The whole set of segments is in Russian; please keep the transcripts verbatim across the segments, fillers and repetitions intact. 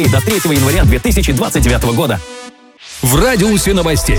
до третьего января две тысячи двадцать девятого года. В радиусе новостей.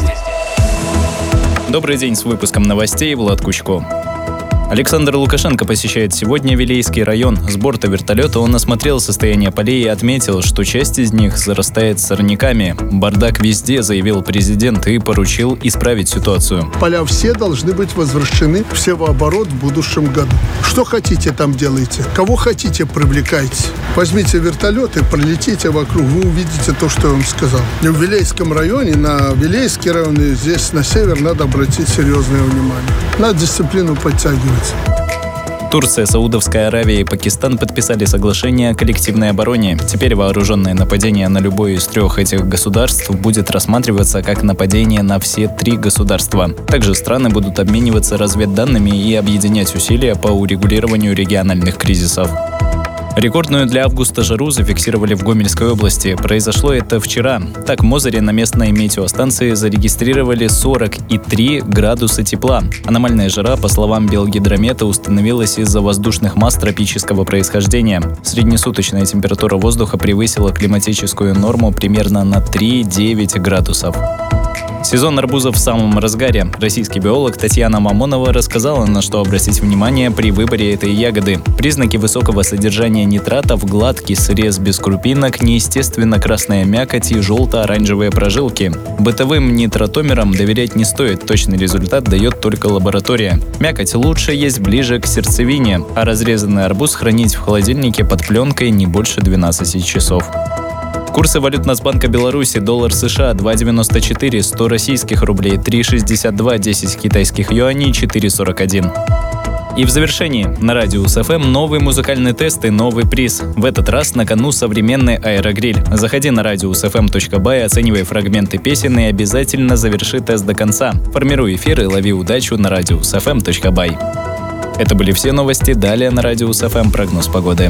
Добрый день, с выпуском новостей Влад Кучко. Александр Лукашенко посещает сегодня Вилейский район. С борта вертолета он осмотрел состояние полей и отметил, что часть из них зарастает сорняками. Бардак везде, заявил президент, и поручил исправить ситуацию. Поля все должны быть возвращены все в оборот в будущем году. Что хотите, там делайте. Кого хотите, привлекайте. Возьмите вертолет и пролетите вокруг. Вы увидите то, что я вам сказал. В Вилейском районе, на Вилейский район, и здесь на север надо обратить серьезное внимание. Надо дисциплину подтягивать. Турция, Саудовская Аравия и Пакистан подписали соглашение о коллективной обороне. Теперь вооруженное нападение на любое из трех этих государств будет рассматриваться как нападение на все три государства. Также страны будут обмениваться разведданными и объединять усилия по урегулированию региональных кризисов. Рекордную для августа жару зафиксировали в Гомельской области. Произошло это вчера. Так, в Мозыре на местной метеостанции зарегистрировали сорок три градуса тепла. Аномальная жара, по словам Белгидромета, установилась из-за воздушных масс тропического происхождения. Среднесуточная температура воздуха превысила климатическую норму примерно на три-девять градусов. Сезон арбузов в самом разгаре. Российский биолог Татьяна Мамонова рассказала, на что обратить внимание при выборе этой ягоды. Признаки высокого содержания нитратов: гладкий срез без крупинок, неестественно красная мякоть и желто-оранжевые прожилки. Бытовым нитратомерам доверять не стоит, точный результат дает только лаборатория. Мякоть лучше есть ближе к сердцевине, а разрезанный арбуз хранить в холодильнике под пленкой не больше двенадцати часов. Курсы валют Нацбанка Беларуси: доллар США два девяносто четыре, сто российских рублей три шестьдесят два, десять китайских юаней четыре сорок один. И в завершении на Радиус эф эм новый музыкальный тест и новый приз. В этот раз на кону современный аэрогриль. Заходи на радиус эф эм точка бай, оценивай фрагменты песен и обязательно заверши тест до конца. Формируй эфир и лови удачу на радиус эф эм точка бай. Это были все новости. Далее на Радиус эф эм прогноз погоды.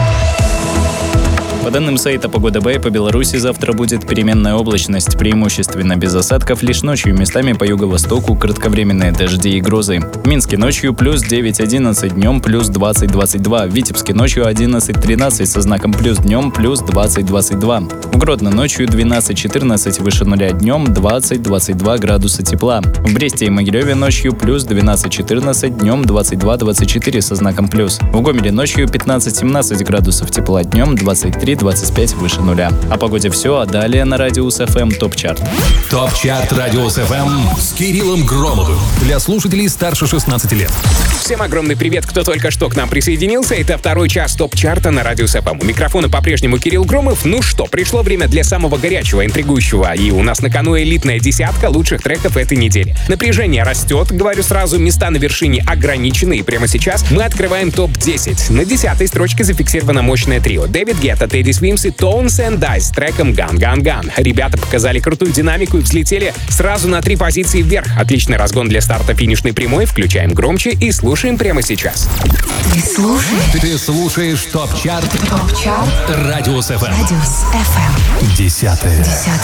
По данным сайта Погода Бай, по Беларуси завтра будет переменная облачность, преимущественно без осадков, лишь ночью местами по юго-востоку кратковременные дожди и грозы. В Минске ночью плюс девять-одиннадцать, днем плюс двадцать-двадцать два, в Витебске ночью одиннадцать-тринадцать со знаком плюс, днем плюс двадцать-двадцать два. В Гродно ночью двенадцать-четырнадцать, выше нуля, днем двадцать-двадцать два градуса тепла. В Бресте и Могилеве ночью плюс двенадцать-четырнадцать, днем двадцать два-двадцать четыре со знаком плюс. В Гомеле ночью пятнадцать-семнадцать градусов тепла, днем двадцать три двадцать пять выше нуля. О погоде все, а далее на Радиус эф эм ТОП-чарт. ТОП-чарт Радиус эф эм с Кириллом Громовым. Для слушателей старше шестнадцати лет. Всем огромный привет, кто только что к нам присоединился. Это второй час ТОП-чарта на Радиус эф эм. У микрофона по-прежнему Кирилл Громов. Ну что, пришло время для самого горячего, интригующего. И у нас на кону элитная десятка лучших треков этой недели. Напряжение растет, говорю сразу, места на вершине ограничены. И прямо сейчас мы открываем топ десять. На десятой строчке зафиксировано мощное трио. Дэвид Гетта, Тедди Свимс и Tones and Die с треком Gun Gun Gun. Ребята показали крутую динамику и взлетели сразу на три позиции вверх. Отличный разгон для старта финишной прямой. Включаем громче и слушаем прямо сейчас. Ты слушаешь? Ты слушаешь ТОП-чарт ТОП-чарт Радиус эф эм. Радиус эф эм. Десятое.